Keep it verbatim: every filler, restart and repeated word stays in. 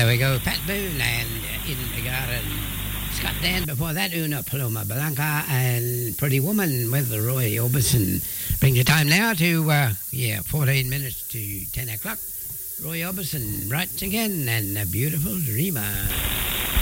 there we go. Pat Boone and uh, In the Garden. Scott Dan before that, Una Paloma Blanca and Pretty Woman with Roy Orbison. Brings your time now to, uh, yeah, fourteen minutes to ten o'clock. Roy Orbison writes again and a beautiful dreamer.